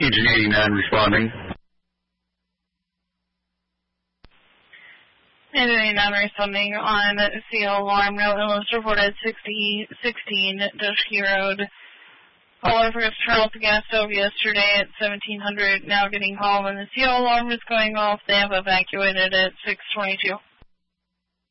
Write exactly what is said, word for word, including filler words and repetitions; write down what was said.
Engine eighty-nine responding. Engine eighty-nine responding on C O alarm. No illness reported. sixty sixteen Dushki Road. Caller first turned off the gas stove yesterday at seventeen hundred. Now getting home and the C O alarm is going off. They have evacuated at six twenty-two.